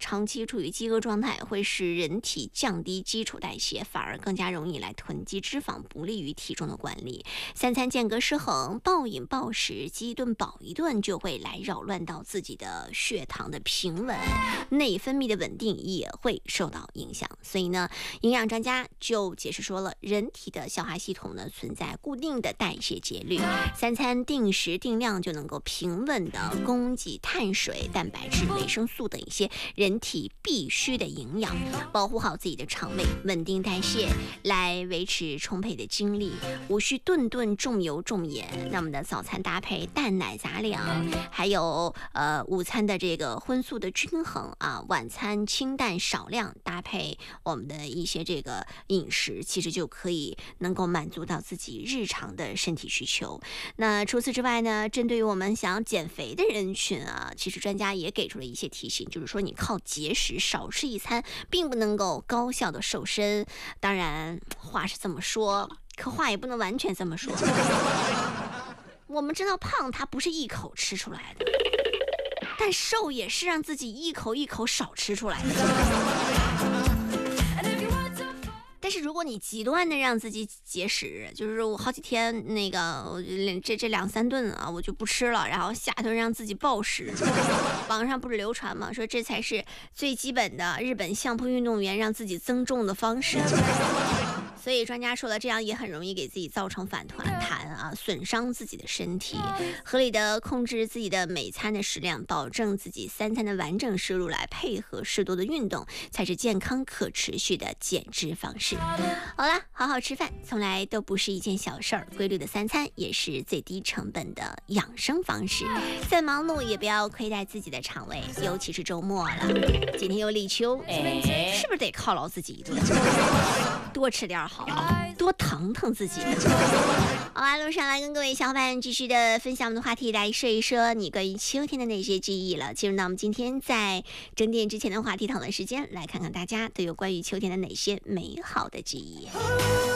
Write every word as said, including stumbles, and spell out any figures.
长期处于饥饿状态，会使人体降低基础代谢，反而更加容易来囤积脂肪，不利于体重的管理。三餐间隔失衡，暴饮暴食，饥一顿饱一顿，就会来扰乱到自己的血糖的平稳，内分泌的稳定也会受到影响。所以呢，营养专家就解释说了，人体的消化系统呢存在固定的代谢节律，三餐定时定量就能够平稳的供给碳水、蛋白质、维生素等一些人体必需的营养，保护好自己的肠胃，稳定代谢，来维持充沛的精力，无需顿顿重油重盐。那么的早餐搭配蛋奶杂粮，还有呃午餐的这个荤素的均衡啊，晚餐清淡少量，搭配我们的一些这个饮食，其实就可以能够满足到自己日常的身体需求。那除此之外呢，针对于我们想要减肥的人群啊，其实专家也给出了一些提醒，就是说你靠节食少吃一餐，并不能够高效的瘦身。当然话是这么说，可话也不能完全这么说。我们知道胖它不是一口吃出来的，但瘦也是让自己一口一口少吃出来的。但是如果你极端的让自己节食，就是我好几天那个我这这两三顿啊我就不吃了，然后下顿让自己暴食，网上不是流传吗？说这才是最基本的日本相扑运动员让自己增重的方式。所以专家说了，这样也很容易给自己造成反弹啊，损伤自己的身体。合理的控制自己的每餐的食量，保证自己三餐的完整摄入，来配合适度的运动，才是健康可持续的减脂方式。好了，好好吃饭从来都不是一件小事儿，规律的三餐也是最低成本的养生方式。再忙碌也不要亏待自己的肠胃，尤其是周末了。今天又立秋，哎，是不是得犒劳自己一顿？多吃点好，多疼疼自己。好啊，路上来跟各位小伙伴继续的分享我们的话题，来说一说你关于秋天的那些记忆了。进入到我们今天在整点之前的话题讨论时间，来看看大家都有关于秋天的哪些美好的记忆。